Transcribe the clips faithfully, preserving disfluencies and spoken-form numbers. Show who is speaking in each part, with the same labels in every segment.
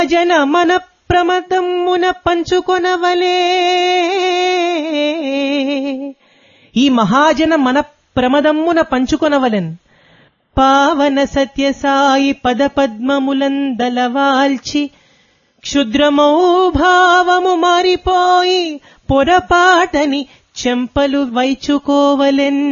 Speaker 1: జన మన ప్రమదమ్మున పంచుకొనవలే. ఈ మహాజన మన ప్రమదమ్మున పంచుకొనవలెన్. పావన సత్య సాయి పద పద్మములందలవాల్చి క్షుద్రమౌ భావము మారిపోయి పొరపాటని చెంపలు వైచుకోవలెన్.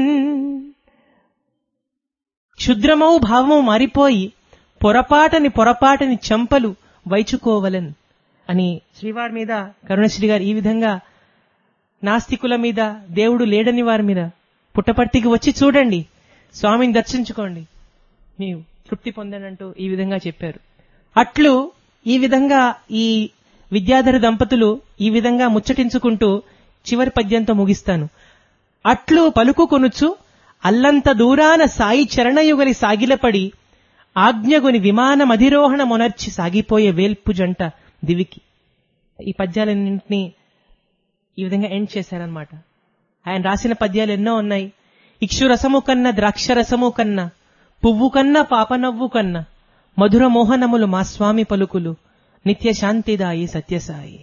Speaker 1: క్షుద్రమౌ భావము మారిపోయి పొరపాటని పొరపాటని చెంపలు వైచుకోవలెన్ అని శ్రీవారి మీద కరుణశ్రీ గారు ఈ విధంగా నాస్తికుల మీద, దేవుడు లేడని వారి మీద పుట్టపర్తికి వచ్చి చూడండి, స్వామిని దర్శించుకోండి, మీరు తృప్తి పొందనంటూ ఈ విధంగా చెప్పారు. అట్లు ఈ విధంగా ఈ విద్యాధర దంపతులు ఈ విధంగా ముచ్చటించుకుంటూ చివరి పద్యంతో ముగిస్తాను. అట్లు పలుకుకొనుచు అల్లంత దూరాన సాయి చరణయుగలి సాగిలపడి ఆజ్ఞగుని విమానమధిరోహణ మొనర్చి సాగిపోయే వేల్పు జంట దివికి. ఈ పద్యాలన్నింటినీ ఈ విధంగా ఎండ్ చేశారనమాట. ఆయన రాసిన పద్యాలు ఎన్నో ఉన్నాయి. ఇక్షురసము కన్నా ద్రాక్షరసము కన్నా పువ్వు కన్నా పాపనవ్వు కన్నా మధుర మోహనములు మా స్వామి పలుకులు నిత్య శాంతిదాయి సత్యసాయి.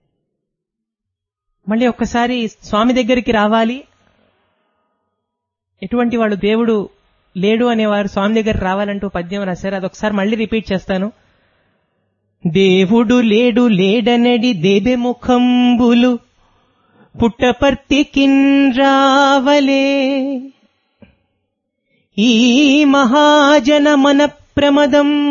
Speaker 1: మళ్ళీ ఒక్కసారి స్వామి దగ్గరికి రావాలి, ఎటువంటి వాళ్ళు దేవుడు లేడు అనేవారు స్వామి దగ్గర రావాలంటూ పద్యం రాశారు. అదొకసారి మళ్ళీ రిపీట్ చేస్తాను. దేవుడు లేడు లేడనడి దేబె ముఖంబులు పుట్టపర్తికిన్ రావలే. ఈ మహాజన మన ప్రమదం